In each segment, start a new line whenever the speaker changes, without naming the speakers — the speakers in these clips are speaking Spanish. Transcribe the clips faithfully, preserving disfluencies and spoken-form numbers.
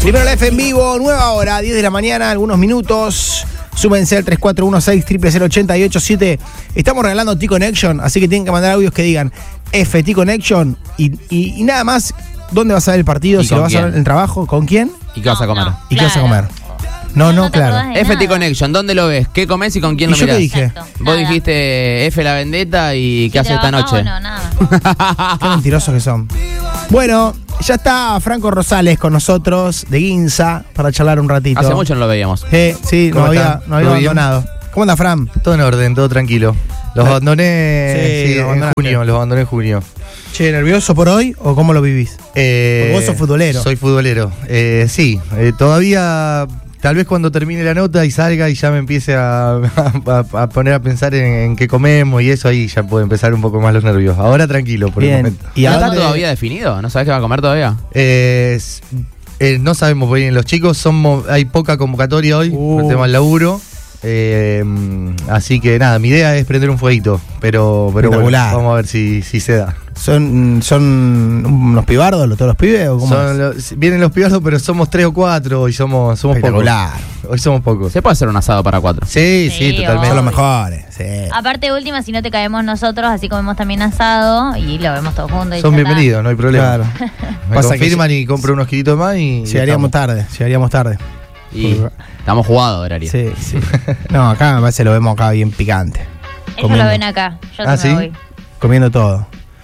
Primero la F en vivo, nueva hora, diez de la mañana, algunos minutos. Súmense al tres cuatro uno seis, cero cero cero, ocho ocho siete. Estamos regalando T-Connection, así que tienen que mandar audios que digan F T-Connection y, y, y nada más. ¿Dónde vas a ver el partido? Si lo vas quién? a ver en el trabajo, ¿con quién?
¿Y qué vas a comer?
No,
¿Y
claro.
qué vas a comer? No, no,
no
claro.
F T Connection, ¿dónde lo ves? ¿Qué comes y con quién
¿Y
lo
yo
mirás?
qué dije?
Exacto.
Vos
Nada.
dijiste F la vendetta y
Si
¿qué haces esta
trabajamos,
noche?
No, nada.
Qué mentirosos que son. Bueno, ya está Franco Rosales con nosotros de Ginza para charlar un ratito.
Hace mucho no lo veíamos.
Eh, sí, nos
¿Cómo
había,
están?
nos había
¿Todo bien?
abandonado. ¿Cómo anda, Fran?
Todo en orden, todo tranquilo. Los
Ah.
abandoné
Sí,
sí,
los
en
abandonaste.
junio, los abandoné en junio.
Che, ¿nervioso por hoy o cómo lo vivís?
Eh,
Porque vos sos futbolero.
Soy futbolero. Eh, sí, eh, todavía, tal vez cuando termine la nota y salga y ya me empiece a, a- a poner a pensar en, en qué comemos y eso, ahí ya puedo empezar un poco más los nervios. Ahora tranquilo, por el
Bien.
momento.
¿Y
¿No
a
está
dónde-
todavía definido? ¿No sabés qué va a comer todavía?
Eh, s- eh, no sabemos muy bien, los chicos somos, hay poca convocatoria hoy,
Uh.
por el tema del laburo. Eh, así que nada, mi idea es prender un fueguito, pero, pero bueno,
Espectacular.
vamos a ver si, si se da.
¿Son, son unos pibardos todos los pibes o cómo
Son
es?
los- vienen los pibardos, pero somos tres o cuatro y somos, somos pocos.
Espectacular.
Hoy somos pocos.
Se puede hacer un asado para cuatro.
Sí, sí,
Sí,
totalmente.
Son los
obvio.
mejores, sí.
Aparte de última, si no te caemos nosotros, así comemos también asado y lo vemos todos juntos. y
Son
ya está.
bienvenidos, no hay problema.
Claro.
Me
Pasa que
confirman y compro unos kilitos más y. y
Llegaríamos
estamos.
tarde, llegaríamos tarde.
Y estamos jugados, horario.
Sí, sí. No, acá me parece lo vemos acá bien picante.
Ellos
Comiendo.
lo ven acá, yo
Ah,
sí me
¿sí?
voy.
Comiendo todo.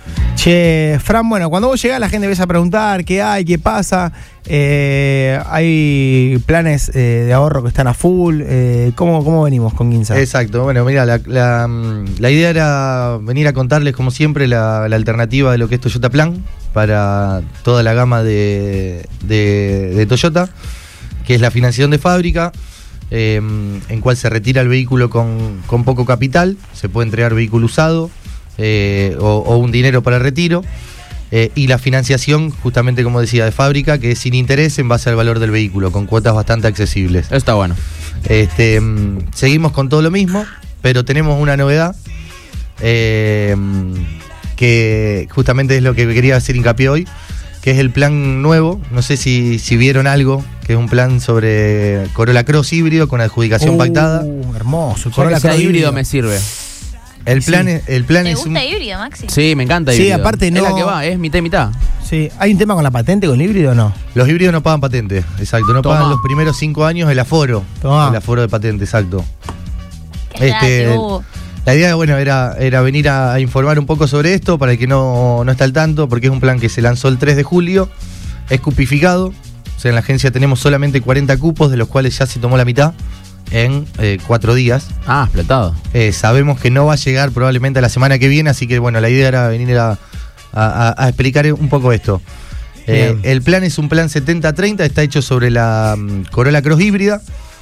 Che, Fran, bueno, cuando vos llegás la gente empieza a preguntar qué hay, qué pasa. Eh, hay planes eh, de ahorro que están a full. Eh, ¿cómo, ¿Cómo venimos con Ginza?
Exacto, bueno, mira, la, la, mm, la idea era venir a contarles, como siempre, la, la alternativa de lo que es Toyota Plan para toda la gama de, de, de Toyota, que es la financiación de fábrica, eh, en cual se retira el vehículo con, con poco capital, se puede entregar vehículo usado eh, o, o un dinero para el retiro. Eh, y la financiación, justamente como decía, de fábrica, que es sin interés en base al valor del vehículo, con cuotas bastante accesibles.
Eso está bueno.
Este, mm, seguimos con todo lo mismo, pero tenemos una novedad eh, que justamente es lo que quería hacer hincapié hoy, que es el plan nuevo. No sé si, si vieron algo, que es un plan sobre Corolla Cross híbrido con adjudicación
Uh,
pactada.
Hermoso.
Ya que sea híbrido me sirve.
El plan
sí.
es, el plan
¿Te
es
gusta
un,
híbrido, Maxi?
Sí, me encanta
Sí,
híbrido.
aparte
Es
no-
la que va, es mitad y mitad.
Sí. ¿Hay un tema con la patente con el híbrido o no?
los híbridos no pagan patente, exacto, no
Toma.
pagan los primeros cinco años el aforo,
Toma.
el aforo de patente, exacto.
Qué
Este,
raro, uh.
La idea, bueno, era, era venir a, a informar un poco sobre esto para el que no, no está al tanto, porque es un plan que se lanzó el tres de julio, es cupificado, o sea, en la agencia tenemos solamente cuarenta cupos, de los cuales ya se tomó la mitad en eh, cuatro días.
Ah, explotado.
Eh, sabemos que no va a llegar probablemente a la semana que viene, así que bueno, la idea era venir a, a- a explicar un poco esto. Eh,
Bien.
el plan es un plan setenta treinta, está hecho sobre la mm, Corolla Cross híbrida,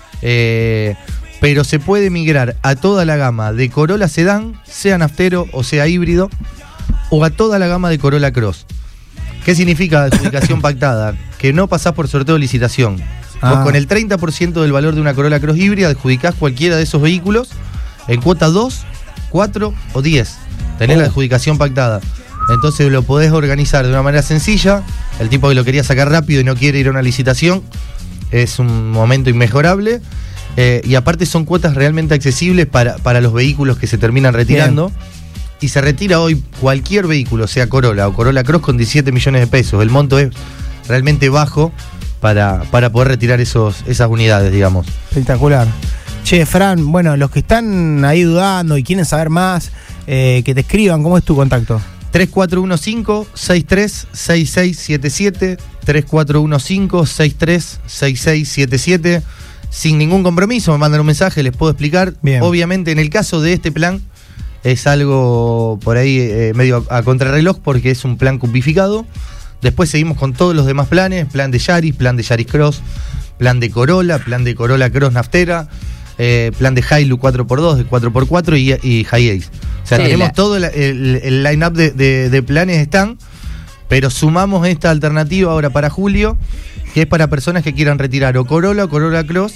eh, pero se puede migrar a toda la gama de Corolla sedán, sea naftero o sea híbrido, o a toda la gama de Corolla Cross. ¿Qué significa adjudicación pactada? Que no pasás por sorteo de licitación. Vos
Ah.
con el treinta por ciento del valor de una Corolla Cross híbrida adjudicás cualquiera de esos vehículos en cuota dos, cuatro o diez. Tenés
Oh.
la adjudicación pactada. Entonces lo podés organizar de una manera sencilla. El tipo que lo quería sacar rápido y no quiere ir a una licitación, es un momento inmejorable. Eh, y aparte son cuotas realmente accesibles para, para los vehículos que se terminan retirando. Y se retira hoy cualquier vehículo, sea Corolla o Corolla Cross, con diecisiete millones de pesos. El monto es realmente bajo para, para poder retirar esos, esas unidades, digamos.
Espectacular. Che, Fran, bueno, los que están ahí dudando y quieren saber más, eh, que te escriban, ¿cómo es tu contacto?
tres cuatro uno cinco, seis tres seis seis siete siete, tres cuatro uno cinco, seis tres seis seis siete siete. Sin ningún compromiso, me mandan un mensaje, les puedo explicar.
Bien.
Obviamente, en el caso de este plan, es algo por ahí eh, medio a, a contrarreloj, porque es un plan cupificado. Después seguimos con todos los demás planes: plan de Yaris, plan de Yaris Cross, plan de Corolla, plan de Corolla Cross naftera, eh, plan de Hilux cuatro por dos, de cuatro por cuatro y, y Hi-Ace. O sea,
Sí,
tenemos
la-
todo el, el- el line-up de, de- de planes están, pero sumamos esta alternativa ahora para julio, que es para personas que quieran retirar o Corolla o Corolla Cross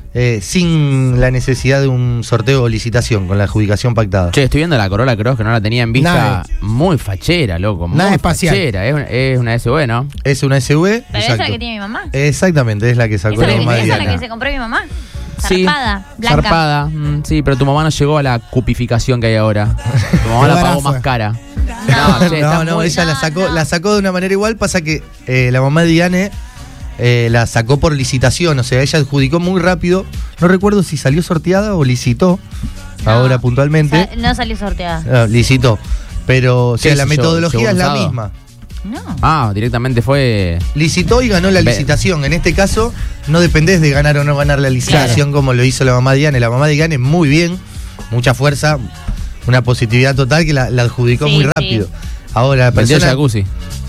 eh, sin la necesidad de un sorteo o licitación, con la adjudicación pactada.
Che, estoy viendo la Corolla Cross que no la tenía en vista.
Nave.
Muy fachera, loco. Muy
Nave espacial.
fachera. Es, una- es una S U V, ¿no?
Es una S U V.
Pero esa es la que tiene mi mamá.
Exactamente, es la que sacó
Esa es
la
la que,
mamá
esa es la
Diana.
que se compró mi mamá.
Sí.
Zarpada, blanca.
Zarpada. Mm, sí, pero tu mamá no llegó a la cupificación que hay ahora. Tu mamá la
Qué
pagó
barazo.
más cara.
No,
che,
No,
está
no,
muy-
ella la
No,
sacó,
no.
la sacó de una manera igual, pasa que eh, la mamá de Diane eh, la sacó por licitación, o sea, ella adjudicó muy rápido, no recuerdo si salió sorteada o licitó,
No.
ahora puntualmente,
Sa- no salió sorteada.
ah, licitó, pero o sea,
¿Qué
la
hizo?
metodología
¿Llegó
es la
usado?
misma.
No.
Ah, directamente fue.
Licitó y ganó la
Ve-
licitación. En este caso, no dependés de ganar o no ganar la licitación como lo hizo la mamá de Diane. La mamá de Diane, muy bien, mucha fuerza, una positividad total que la, la adjudicó
Sí,
muy
sí.
rápido. Ahora, la
Vendió el
persona,
jacuzzi.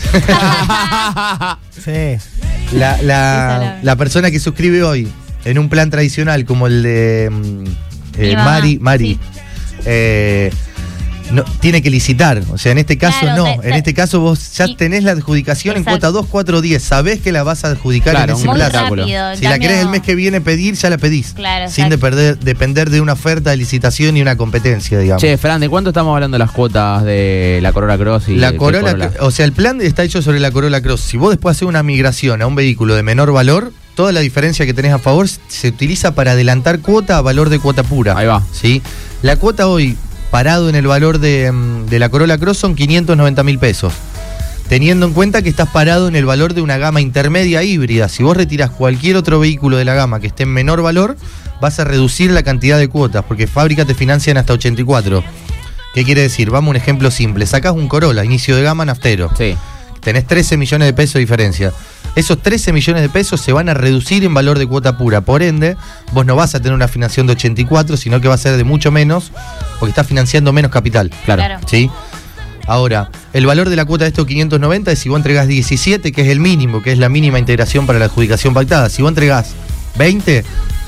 Sí.
la,
Esa
la,
la-
la persona que suscribe hoy en un plan tradicional como el de mm, eh,
Mi mamá,
Mari, Mari
sí.
eh, no, tiene que licitar. O sea, en este caso
Claro,
no.
te-
en
te-
este caso vos ya
y-
tenés la adjudicación en
Exacto.
cuota dos, cuatro, diez. Sabés que la vas a adjudicar
Claro,
en ese
muy
Muy
plazo.
rápido. en
Si la
cambio-
querés el mes que viene pedir, ya la pedís.
Claro,
sin
exacto.
depender, depender de una oferta de licitación y una competencia, digamos.
Che, Fran, ¿de cuánto estamos hablando de las cuotas de la Corolla Cross y
La
del
Corolla,
Corolla?
o sea, el plan está hecho sobre la Corolla Cross. Si vos después haces una migración a un vehículo de menor valor, toda la diferencia que tenés a favor se utiliza para adelantar cuota a valor de cuota pura.
Ahí va.
¿Sí? La cuota hoy, parado en el valor de, mm, de la Corolla Cross, son quinientos noventa mil pesos. Teniendo en cuenta que estás parado en el valor de una gama intermedia híbrida. Si vos retirás cualquier otro vehículo de la gama que esté en menor valor, vas a reducir la cantidad de cuotas, porque fábricas te financian hasta ochenta y cuatro. ¿Qué quiere decir? Vamos a un ejemplo simple. Sacás un Corolla, inicio de gama naftero.
Sí.
Tenés trece millones de pesos de diferencia. Esos trece millones de pesos se van a reducir en valor de cuota pura. Por ende, vos no vas a tener una financiación de ochenta y cuatro, sino que va a ser de mucho menos, porque estás financiando menos capital.
Claro.
Claro.
¿Sí? Ahora, el valor de la cuota de estos quinientos noventa es si vos entregás diecisiete, que es el mínimo, que es la mínima integración para la adjudicación pactada. Si vos entregás veinte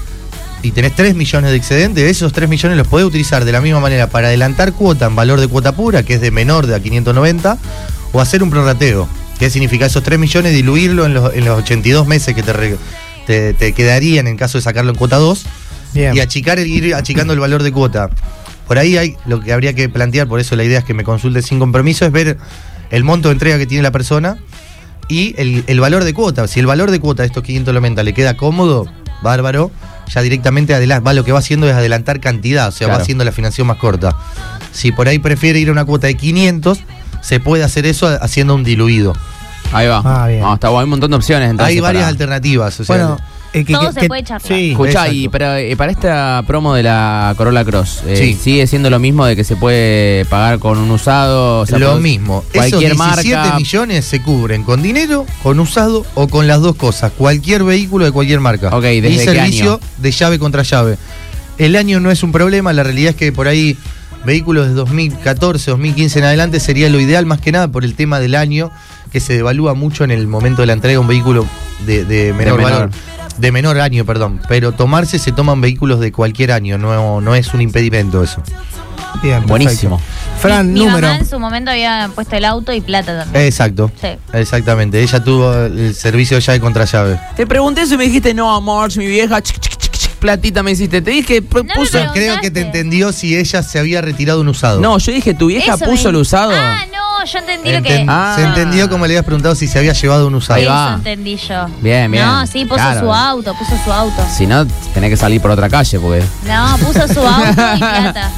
y tenés tres millones de excedente, esos tres millones los podés utilizar de la misma manera para adelantar cuota en valor de cuota pura, que es de menor de a quinientos noventa, o hacer un prorrateo. ¿Qué significa? Esos tres millones diluirlo en los, en los ochenta y dos meses que te, re- te, te quedarían en caso de sacarlo en cuota dos,
Bien.
y achicar el, ir achicando el valor de cuota. Por ahí hay lo que habría que plantear, por eso la idea es que me consulte sin compromiso, es ver el monto de entrega que tiene la persona y el, el valor de cuota. Si el valor de cuota de estos quinientos noventa le queda cómodo, bárbaro, ya directamente adela- va, lo que va haciendo es adelantar cantidad, o sea,
Claro.
va haciendo la financiación más corta. Si por ahí prefiere ir a una cuota de quinientos, se puede hacer eso haciendo un diluido.
Ahí va.
Ah, bien.
No, está, hay un montón de opciones. Entonces,
Hay varias
para-
alternativas. O sea,
Bueno, eh, que-
Todo
que-
se
que-
puede charlar.
Sí,
Escuchá, y
exacto.
para, eh, para esta promo de la Corolla Cross, eh,
Sí.
¿sigue siendo lo mismo de que se puede pagar con un usado? O sea,
lo
podés-
mismo.
Cualquier
Esos diecisiete
marca.
millones se cubren con dinero, con usado o con las dos cosas. Cualquier vehículo de cualquier marca.
Ok, ¿desde
y
qué
servicio
año?
de llave contra llave. El año no es un problema, la realidad es que por ahí vehículos de dos mil catorce, dos mil quince en adelante sería lo ideal, más que nada por el tema del año, que se devalúa mucho en el momento de la entrega un vehículo de, de menor
menor.
valor. De menor año, perdón. Pero tomarse se toman vehículos de cualquier año, no, no es un impedimento eso.
Bien, perfecto.
Buenísimo.
Fran,
mi, mi
número.
mamá en su momento había puesto el auto y plata también.
Exacto.
Sí.
Exactamente. Ella tuvo el servicio de llave contra llave.
Te pregunté eso y me dijiste, no, amor, mi vieja, chic, chic, chic, chic, platita me hiciste. Te dije, pu-
No,
puso.
pero-
Creo que te entendió si ella se había retirado un usado.
No, yo dije, tu vieja
Eso
puso
me-
el usado.
Ah, no, yo entendí lo que.
Enten-
Ah.
Se entendió como le habías preguntado si se había llevado un usado.
Ahí
Eso
va.
entendí yo.
Bien, bien.
No, sí, puso
Claro.
su auto, puso su auto.
Si no, tenés que salir por otra calle, porque.
No, puso su auto y plata.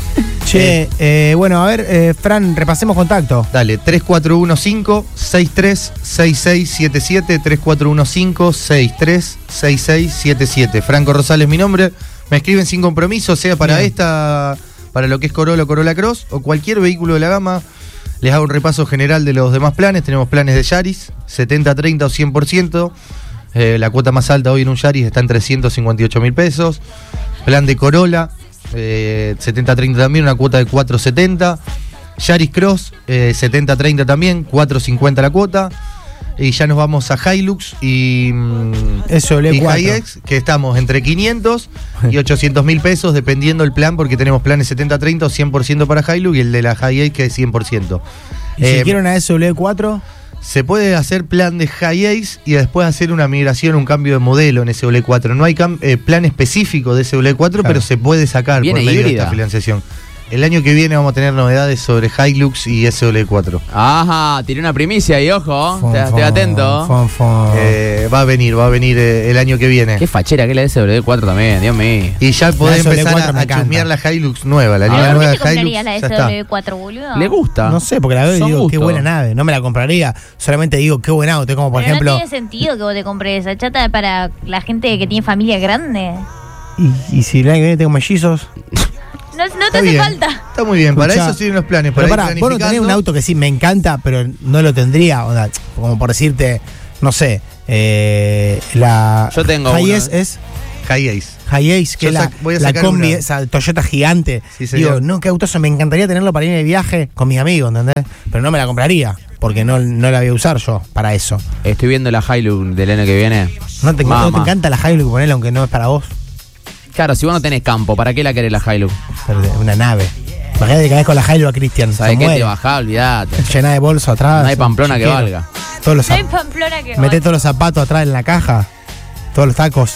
Che, eh, bueno, a ver, eh, Fran, repasemos contacto.
Dale, tres cuatro uno cinco, seis tres seis seis siete siete, tres cuatro uno cinco, seis tres seis seis siete siete. Franco Rosales mi nombre. Me escriben sin compromiso, sea para
Bien.
esta, para lo que es Corolla o Corolla Cross, o cualquier vehículo de la gama. Les hago un repaso general de los demás planes. Tenemos planes de Yaris, setenta treinta o cien por ciento. Eh, la cuota más alta hoy en un Yaris está en trescientos cincuenta y ocho mil pesos. Plan de Corolla, eh, setenta treinta también, una cuota de cuatrocientos setenta. Yaris Cross, eh, setenta treinta también, cuatrocientos cincuenta la cuota. Y ya nos vamos a Hilux y, mm,
Eso, le
y
cuatro.
Hi-Ex, que estamos entre quinientos y ochocientos mil pesos, dependiendo el plan, porque tenemos planes setenta treinta o cien por ciento para Hilux y el de la Hi-Ex que es cien por ciento.
Y si
Eh,
quiero una S W cuatro,
Se puede hacer plan de High Ace y después hacer una migración, un cambio de modelo en S W cuatro. No hay cam- eh, plan específico de S W cuatro,
Claro.
pero se puede sacar
Viene
por medio de
híbrida.
esta financiación. El año que viene vamos a tener novedades sobre Hilux y S W cuatro.
Ajá, tiré una primicia y ojo,
Fon,
te- estoy
fon,
atento.
fon, fon.
Eh, va a venir, va a venir eh, el año que viene.
Qué fachera que es la S W cuatro también, Dios mío.
Y ya podés
S W
empezar
cuatro
a,
me
a
encanta.
chusmear la Hilux nueva, la
A
línea
ver,
¿Por
nueva
qué te
de Hilux.
comprarías la
ya
S
está.
W cuatro, boludo?
Le gusta.
No sé, porque la veo y
Son
digo, qué
gustos.
buena nave. No me la compraría. Solamente digo, qué buen auto. Como por
Pero
ejemplo.
no tiene sentido que vos te compres esa chata para la gente que tiene familia grande.
Y, y si el año que viene tengo mellizos.
No, no te
Está
hace
bien,
falta.
Está muy bien, para
Escuchá,
eso sirven los planes.
Pero
Para
pará,
ir
vos no tenés
planificando.
un auto que sí me encanta, pero no lo tendría. O sea, como por decirte, no sé. Eh, la.
Yo tengo
High
uno.
Ace es.
High Ace.
High Ace, que
Yo
es la,
sac- voy a
la
sacar
combi,
una.
esa Toyota gigante.
Sí, señor.
Digo, no, qué autoso, me encantaría tenerlo para ir de viaje con mis amigos, ¿entendés? Pero no me la compraría, porque no, no la voy a usar yo para eso.
Estoy viendo la Hilux del año que viene.
¿No te, no te
Mamá.
encanta la Hilux ponerla aunque no es para vos?
Claro, si vos no tenés campo, ¿para qué la querés la Hilux?
Pero de- una nave. Imagínate que caes con la Hilux a Cristian.
¿Sabés
se
qué?
muere.
Te bajá, olvidate.
Llena de bolso atrás.
No hay Pamplona que
chiquero.
valga.
Todos los
No hay
zap-
Pamplona que
Meté todos los zapatos atrás en la caja. Todos los tacos.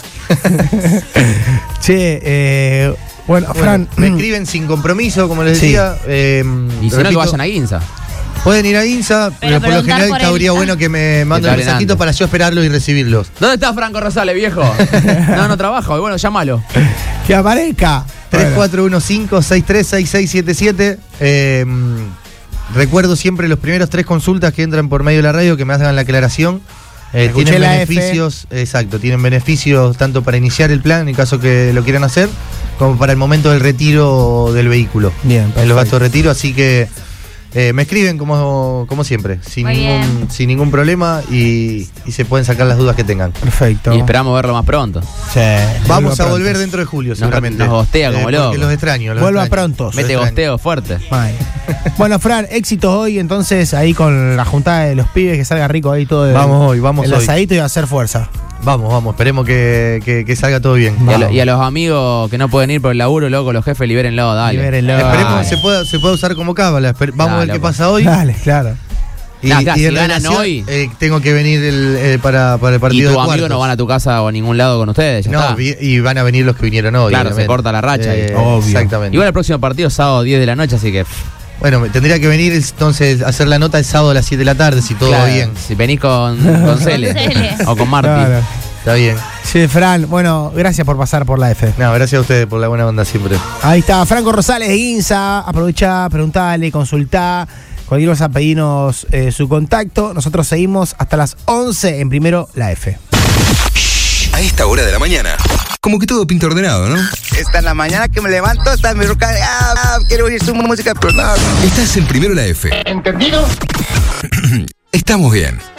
Che, eh, bueno,
Bueno,
Fran.
me escriben sin compromiso, como les
Sí.
decía. eh,
Y si no, que
repito,
vayan a Guinza.
Pueden ir a Insa, pero, por lo
preguntar
general
por
estaría
él.
bueno que me manden un
hablen
mensajito
antes.
para yo esperarlos y recibirlos.
¿Dónde está Franco Rosales, viejo? No, no trabajo. Y bueno, llámalo.
Que aparezca.
tres
Bueno.
cuatro uno cinco seis tres seis seis siete siete. Eh, recuerdo siempre los primeros tres consultas que entran por medio de la radio que me hagan la aclaración. Eh,
Escuché
tienen
la F.
beneficios, exacto, tienen beneficios tanto para iniciar el plan en caso que lo quieran hacer, como para el momento del retiro del vehículo.
Bien,
En los
perfecto.
gastos de retiro, así que eh, me escriben como, como siempre, sin
Muy
ningún,
bien.
sin ningún problema y, y se pueden sacar las dudas que tengan.
Perfecto.
Y esperamos verlo más pronto.
Sí,
Vamos a
vuelva
volver
pronto.
dentro de julio,
Nos-
seguramente.
nos gostea como
porque
loco.
los extraño. Los
Vuelva
extraño.
pronto.
Los
Mete
extraño.
gosteo fuerte.
Mal. Bueno, Fran, éxitos hoy, entonces ahí con la juntada de los pibes, que salga rico ahí todo. el-
Vamos hoy, vamos
el
hoy.
asadito y a hacer fuerza.
Vamos, vamos, esperemos que, que- que salga todo bien.
Y a,
Vamos.
lo- y a los amigos que no pueden ir por el laburo, loco, los jefes, libérenlo, dale.
Libérenlo.
Esperemos
Dale.
que se pueda, se pueda usar como cábala. Esper- Vamos
Nah,
a ver qué
loco.
pasa hoy.
Dale, claro.
Y,
Nah, claro,
y
si
en
ganan
relación,
hoy-
eh, tengo que venir el, eh, para, para el
Y
partido
tus
de
amigos
cuartos.
no van a tu casa o a ningún lado con ustedes, ya
No,
está.
vi- y van a venir los que vinieron hoy.
Claro, se
obviamente.
corta la racha ahí.
Obvio.
Exactamente.
Igual el próximo partido es sábado diez de la noche, así que. pff,
Bueno, me- tendría que venir entonces a hacer la nota el sábado a las siete de la tarde, si todo
claro,
va bien.
Si venís con, con Cele
Cele.
o con Marti.
Claro.
Está bien.
Sí, Fran, bueno, gracias por pasar por la F.
No, gracias a ustedes por la buena onda siempre.
Ahí está, Franco Rosales de Insa. Aprovechá, preguntale, consultá. Cualquier cosa, pedinos eh, su contacto. Nosotros seguimos hasta las once en Primero la F.
A esta hora de la mañana. Como que todo pinta ordenado, ¿no?
Esta en la mañana que me levanto, está mi roca. Ah, ah, quiero oír su música, pero no.
Estás en Primero la F. ¿Entendido? Estamos bien.